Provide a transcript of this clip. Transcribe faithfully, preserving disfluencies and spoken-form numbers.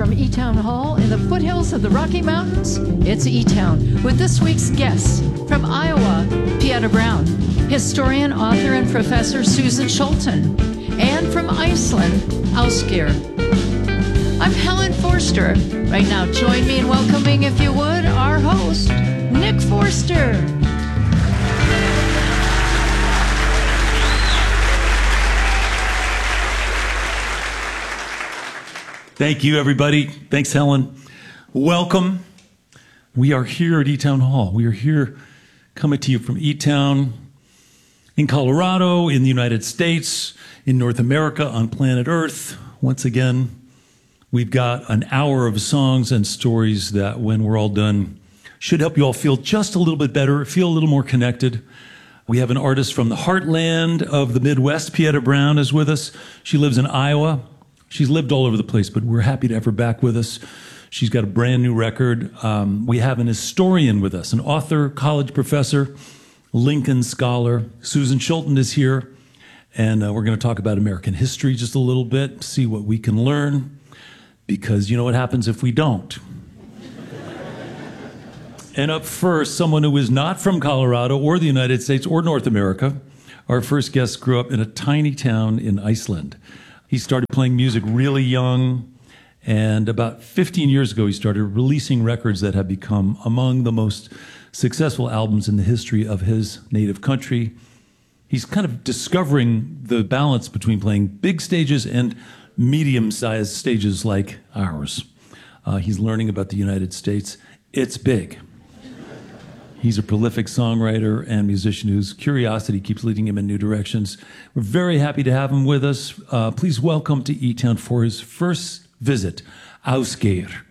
from E-Town Hall in the foothills of the Rocky Mountains, it's E-Town with this week's guests. From Iowa, Peter Brown, historian, author, and professor Susan Scholten, and from Iceland, Ásgeir. I'm Helen Forster. Right now, join me in welcoming, if you would, our host, Nick Forster. Thank you, everybody. Thanks, Helen. Welcome. We are here at E-Town Hall. We are here coming to you from E-Town in Colorado, in the United States, in North America, on planet Earth. Once again, we've got an hour of songs and stories that, when we're all done, should help you all feel just a little bit better, feel a little more connected. We have an artist from the heartland of the Midwest. Peter Brown is with us. She lives in Iowa. She's lived all over the place, but we're happy to have her back with us. She's got a brand new record. Um, we have an historian with us, an author, college professor, Lincoln scholar. Susan Scholten is here, and uh, we're going to talk about American history just a little bit, see what we can learn, because you know what happens if we don't. And up first, someone who is not from Colorado or the United States or North America. Our first guest grew up in a tiny town in Iceland. He started playing music really young, and about fifteen years ago, he started releasing records that have become among the most successful albums in the history of his native country. He's kind of discovering the balance between playing big stages and medium-sized stages like ours. Uh, he's learning about the United States. It's big. He's a prolific songwriter and musician whose curiosity keeps leading him in new directions. We're very happy to have him with us. Uh, please welcome to E-Town for his first visit, Ásgeir.